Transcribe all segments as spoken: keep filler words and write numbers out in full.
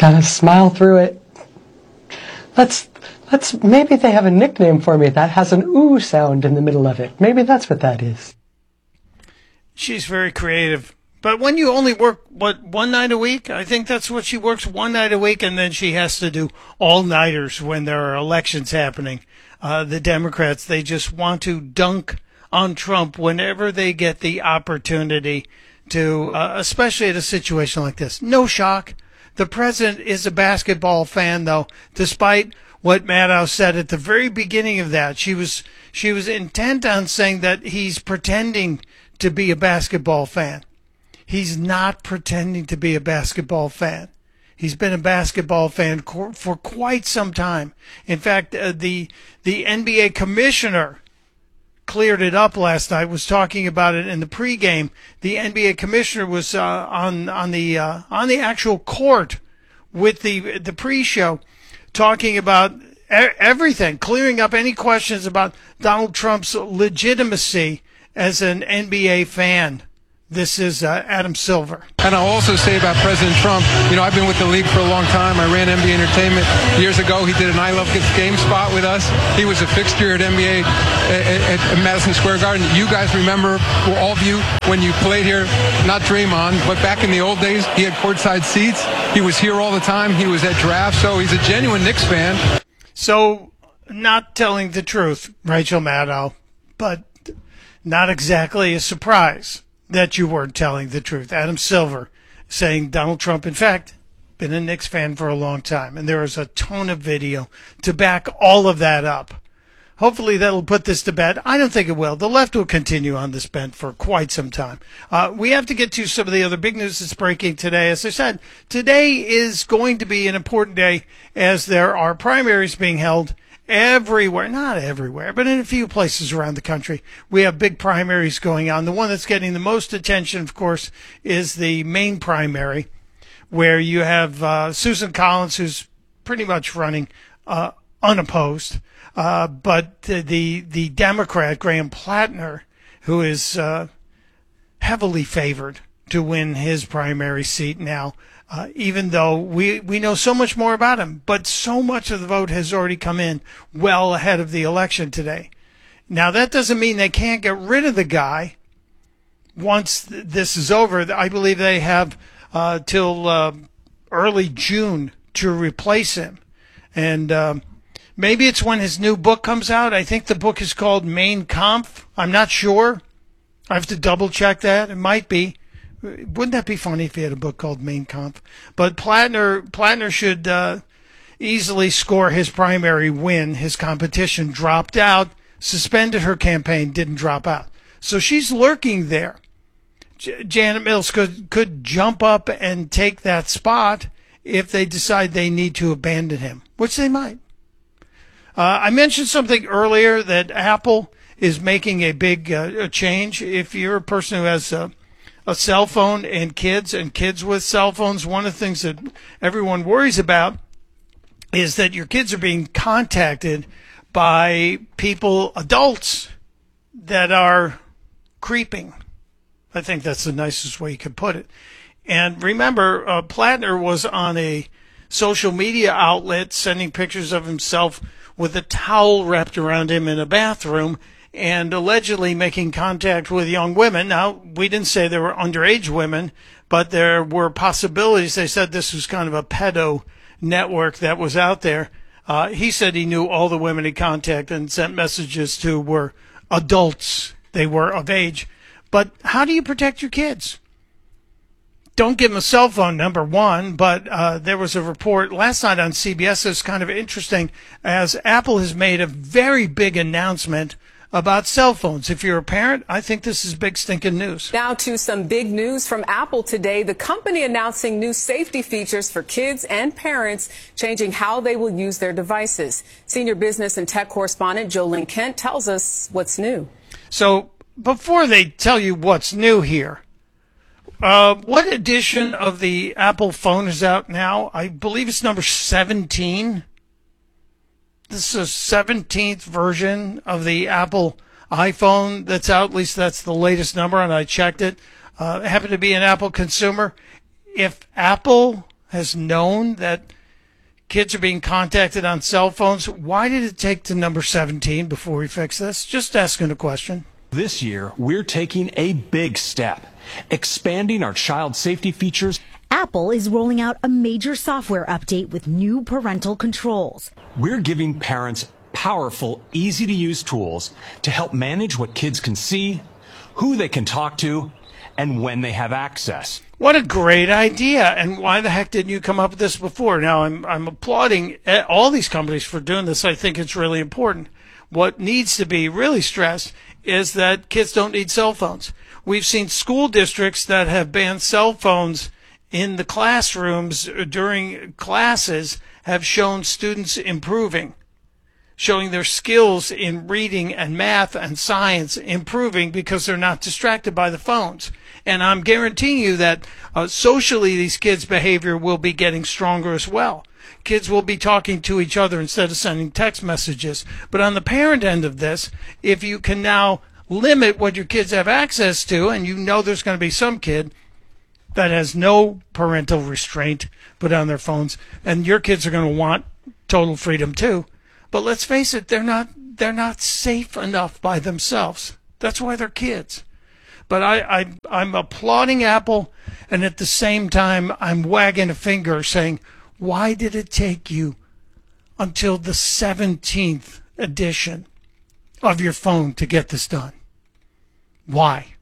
kind of smile through it. Let's, let's, maybe they have a nickname for me that has an ooh sound in the middle of it. Maybe that's what that is. She's very creative. But when you only work, what, one night a week? I think that's what she works, one night a week, and then she has to do all-nighters when there are elections happening. Uh, the Democrats, they just want to dunk on Trump whenever they get the opportunity to, uh, especially at a situation like this. No shock. The president is a basketball fan, though, despite what Maddow said at the very beginning of that. She was, she was intent on saying that he's pretending to be a basketball fan. He's not pretending to be a basketball fan. He's been a basketball fan for quite some time. In fact, uh, the the N B A commissioner cleared it up last night, was talking about it in the pregame. The N B A commissioner was uh, on on the uh, on the actual court with the the pre-show, talking about everything, clearing up any questions about Donald Trump's legitimacy as an N B A fan. This is uh, Adam Silver. And I'll also say about President Trump, you know, I've been with the league for a long time. I ran N B A Entertainment years ago. He did an I Love Kids game spot with us. He was a fixture at N B A at, at Madison Square Garden. You guys remember, all of you, when you played here, not Draymond, but back in the old days, he had courtside seats. He was here all the time. He was at drafts, so he's a genuine Knicks fan. So, not telling the truth, Rachel Maddow, but not exactly a surprise that you weren't telling the truth. Adam Silver saying Donald Trump, in fact, been a Knicks fan for a long time. And there is a ton of video to back all of that up. Hopefully that'll put this to bed. I don't think it will. The left will continue on this bent for quite some time. Uh, we have to get to some of the other big news that's breaking today. As I said, today is going to be an important day as there are primaries being held everywhere, not everywhere, but in a few places around the country. We have big primaries going on. The one that's getting the most attention, of course, is the Maine primary, where you have uh, Susan Collins, who's pretty much running uh, unopposed, uh, but the the Democrat, Graham Plattner, who is uh, heavily favored to win his primary seat now. Uh, even though we, we know so much more about him, but so much of the vote has already come in well ahead of the election today. Now, that doesn't mean they can't get rid of the guy once th- this is over. I believe they have uh, till uh, early June to replace him. And um, maybe it's when his new book comes out. I think the book is called Mein Kampf. I'm not sure. I have to double check that. It might be. Wouldn't that be funny if he had a book called Mein Kampf? But Plattner, Plattner should uh, easily score his primary win. His competition dropped out, suspended her campaign, didn't drop out. So she's lurking there. J- Janet Mills could, could jump up and take that spot if they decide they need to abandon him, which they might. Uh, I mentioned something earlier that Apple is making a big uh, a change. If you're a person who has uh, a cell phone and kids and kids with cell phones, one of the things that everyone worries about is that your kids are being contacted by people, adults, that are creeping. I think that's the nicest way you could put it. And remember, uh, Plattner was on a social media outlet sending pictures of himself with a towel wrapped around him in a bathroom and allegedly making contact with young women. Now, we didn't say they were underage women, but there were possibilities. They said this was kind of a pedo network that was out there. Uh, he said he knew all the women he contacted and sent messages to were adults. They were of age. But how do you protect your kids? Don't give them a cell phone, number one, but uh, there was a report last night on C B S that's kind of interesting, as Apple has made a very big announcement about cell phones. If you're a parent, I think this is big stinking news. Now to some big news from Apple today. The company announcing new safety features for kids and parents, changing how they will use their devices. Senior business and tech correspondent Jolene Kent tells us what's new. So before they tell you what's new here, uh, what edition of the Apple phone is out now? I believe it's number seventeen. This is a seventeenth version of the Apple iPhone that's out. At least that's the latest number, and I checked it. Uh, I happen to be an Apple consumer. If Apple has known that kids are being contacted on cell phones. Why did it take to number seventeen before we fix this? Just asking a question. This year, we're taking a big step, expanding our child safety features. Apple is rolling out a major software update with new parental controls. We're giving parents powerful, easy-to-use tools to help manage what kids can see, who they can talk to, and when they have access. What a great idea. And why the heck didn't you come up with this before? Now, I'm, I'm applauding all these companies for doing this. I think it's really important. What needs to be really stressed is that kids don't need cell phones. We've seen school districts that have banned cell phones in the classrooms during classes have shown students improving, showing their skills in reading and math and science improving because they're not distracted by the phones. And I'm guaranteeing you that uh, socially these kids' behavior will be getting stronger as well. Kids will be talking to each other instead of sending text messages. But on the parent end of this, if you can now limit what your kids have access to, and you know there's going to be some kid that has no parental restraint put on their phones, and your kids are going to want total freedom too. But let's face it, they're not they're not safe enough by themselves. That's why they're kids. But I, I I'm applauding Apple, and at the same time I'm wagging a finger saying, why did it take you until the seventeenth edition of your phone to get this done? Why?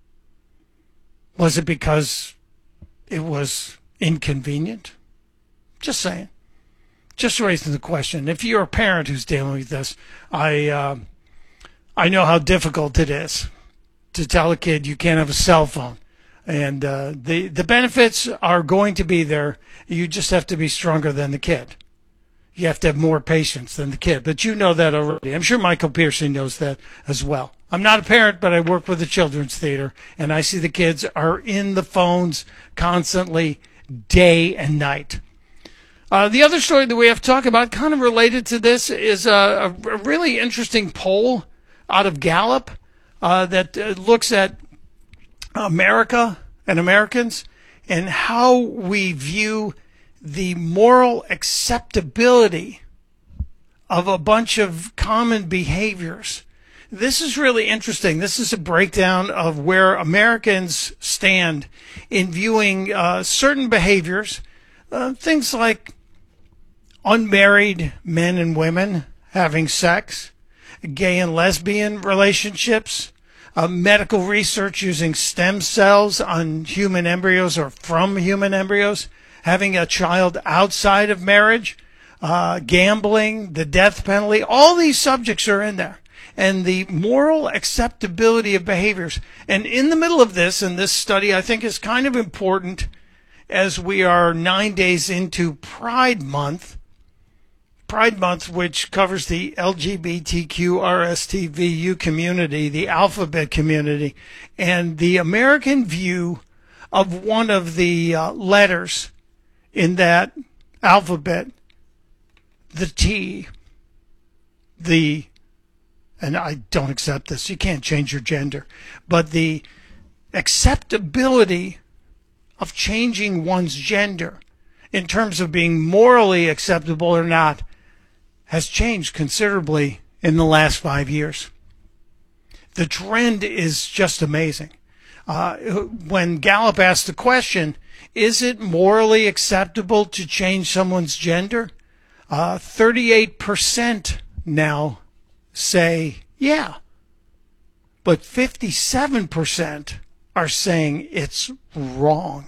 Was it because it was inconvenient? Just saying. Just raising the question. If you're a parent who's dealing with this, I uh, I know how difficult it is to tell a kid you can't have a cell phone. And uh, the, the benefits are going to be there. You just have to be stronger than the kid. You have to have more patience than the kid. But you know that already. I'm sure Michael Pearson knows that as well. I'm not a parent, but I work with the Children's Theater, and I see the kids are in the phones constantly, day and night. Uh, the other story that we have to talk about, kind of related to this, is a, a really interesting poll out of Gallup uh, that uh, looks at America and Americans and how we view the moral acceptability of a bunch of common behaviors. This is really interesting. This is a breakdown of where Americans stand in viewing uh, certain behaviors, uh, things like unmarried men and women having sex, gay and lesbian relationships, uh, medical research using stem cells on human embryos or from human embryos, having a child outside of marriage, uh, gambling, the death penalty. All these subjects are in there. And the moral acceptability of behaviors. And in the middle of this, and this study I think is kind of important as we are nine days into Pride Month, Pride Month, which covers the L G B T Q R S T V U community, the alphabet community, and the American view of one of the uh, letters in that alphabet, the T, the, and I don't accept this, you can't change your gender, but the acceptability of changing one's gender in terms of being morally acceptable or not has changed considerably in the last five years. The trend is just amazing. Uh, when Gallup asked the question, is it morally acceptable to change someone's gender? Uh, thirty-eight percent now say, yeah. But fifty-seven percent are saying it's wrong.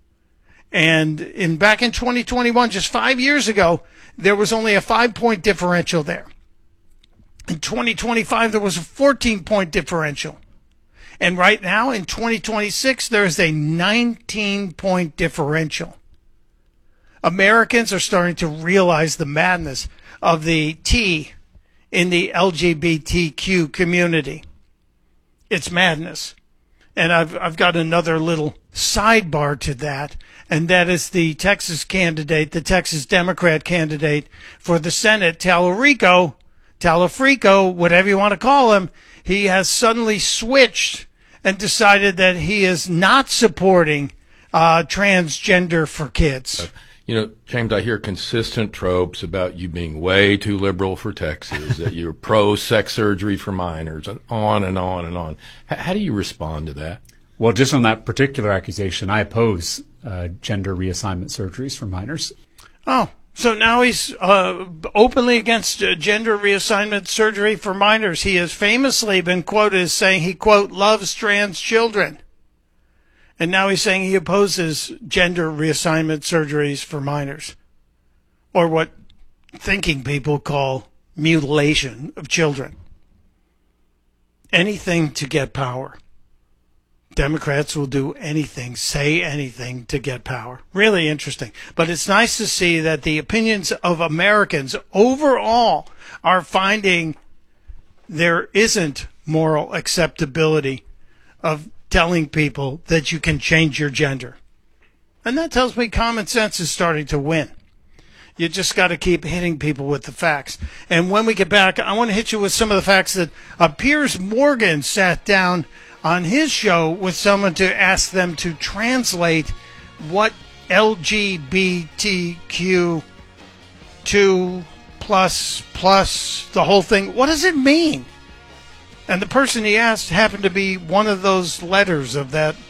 And in back in twenty twenty-one, just five years ago, there was only a five-point differential there. In twenty twenty-five, there was a fourteen-point differential. And right now, in twenty twenty-six, there is a nineteen-point differential. Americans are starting to realize the madness of the T in the L G B T Q community. It's madness. And I've I've got another little sidebar to that, and that is the Texas candidate, the Texas Democrat candidate for the Senate, Talarico, Talafrico, whatever you want to call him. He has suddenly switched and decided that he is not supporting uh, transgender for kids. You know, James, I hear consistent tropes about you being way too liberal for Texas, that you're pro-sex surgery for minors, and on and on and on. H- how do you respond to that? Well, just on that particular accusation, I oppose uh, gender reassignment surgeries for minors. Oh, so now he's uh, openly against uh, gender reassignment surgery for minors. He has famously been quoted as saying he, quote, loves trans children. And now he's saying he opposes gender reassignment surgeries for minors, or what thinking people call mutilation of children. Anything to get power. Democrats will do anything, say anything to get power. Really interesting. But it's nice to see that the opinions of Americans overall are finding there isn't moral acceptability of telling people that you can change your gender. And that tells me common sense is starting to win. You just got to keep hitting people with the facts. And when we get back, I want to hit you with some of the facts that uh, Piers Morgan sat down on his show with someone to ask them to translate what L G B T Q two plus plus the whole thing, what does it mean? And the person he asked happened to be one of those letters of that